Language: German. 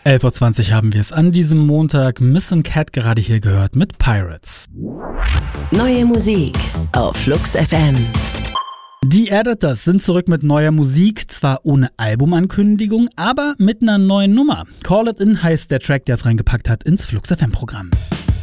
11.20 Uhr haben wir es an diesem Montag. Missing Cat gerade hier gehört mit Pirates. Neue Musik auf Flux FM. Die Editors sind zurück mit neuer Musik, zwar ohne Albumankündigung, aber mit einer neuen Nummer. Call It In heißt der Track, der es reingepackt hat ins Flux FM Programm.